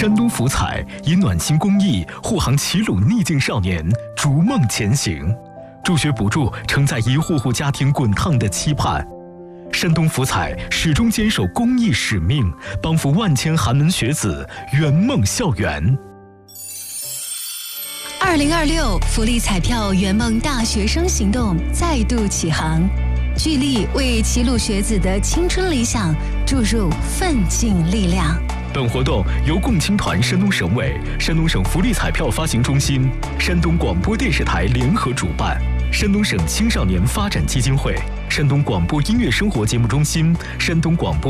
山东福彩以暖心公益护航齐鲁逆境少年逐梦前行，助学补助承载一户户家庭滚烫的期盼。山东福彩始终坚守公益使命，帮扶万千寒门学子圆梦校园。 2026福利彩票圆梦大学生行动再度启航，聚力为齐鲁学子的青春理想注入奋进力量。 本活动由共青团山东省委、山东省福利彩票发行中心、山东广播电视台联合主办，山东省青少年发展基金会、山东广播音乐生活节目中心、山东广播